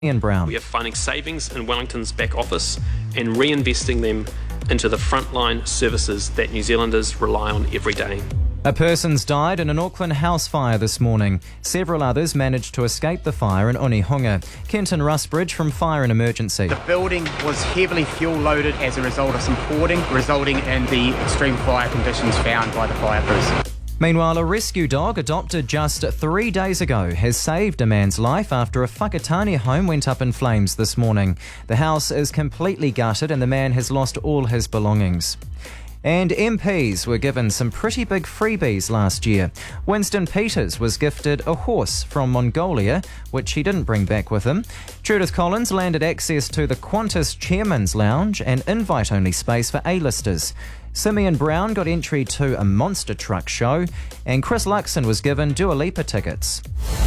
Ian Brown. We are finding savings in Wellington's back office and reinvesting them into the frontline services that New Zealanders rely on every day. A person's died in an Auckland house fire this morning. Several others managed to escape the fire in Onehunga. Kenton Rusbridge from Fire and Emergency. The building was heavily fuel loaded as a result of some hoarding, resulting in the extreme fire conditions found by the fire crews. Meanwhile, a rescue dog adopted just 3 days ago has saved a man's life after a Whakatane home went up in flames this morning. The house is completely gutted and the man has lost all his belongings. And MPs were given some pretty big freebies last year. Winston Peters was gifted a horse from Mongolia, which he didn't bring back with him. Judith Collins landed access to the Qantas Chairman's Lounge and invite-only space for A-listers. Simeon Brown got entry to a monster truck show, and Chris Luxon was given Dua Lipa tickets.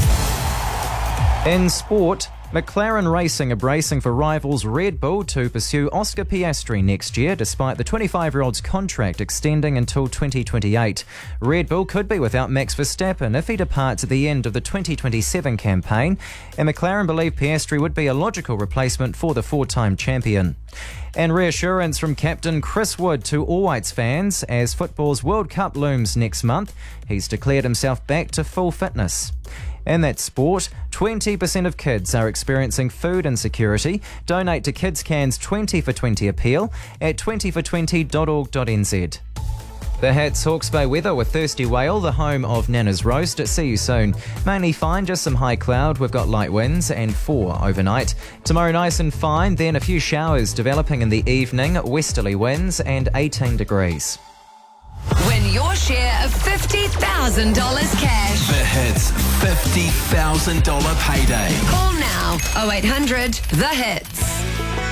In sport, McLaren Racing are bracing for rivals Red Bull to pursue Oscar Piastri next year, despite the 25-year-old's contract extending until 2028. Red Bull could be without Max Verstappen if he departs at the end of the 2027 campaign, and McLaren believe Piastri would be a logical replacement for the four-time champion. And reassurance from captain Chris Wood to All Whites fans as football's World Cup looms next month. He's declared himself back to full fitness. In that sport, 20% of kids are experiencing food insecurity. Donate to Kids Can's 20 for 20 appeal at 20for20.org.nz. The Hats Hawke's Bay weather with Thirsty Whale, the home of Nana's Roast. See you soon. Mainly fine, just some high cloud. We've got light winds and 4 overnight. Tomorrow nice and fine, then a few showers developing in the evening, westerly winds and 18 degrees. Win your share of $50,000 cash. The Hits $50,000 payday. Call now 0800 The Hit.